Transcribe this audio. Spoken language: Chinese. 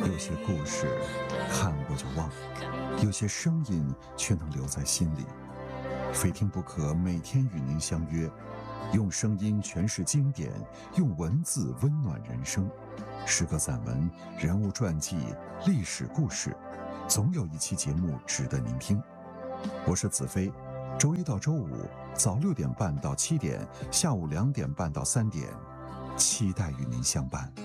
有些故事看过就忘，有些声音却能留在心里。非听不可，每天与您相约，用声音诠释经典，用文字温暖人生。诗歌散文、人物传记、历史故事，总有一期节目值得您听。我是子飞，周一到周五早6点半到7点，下午2点半到3点，期待与您相伴。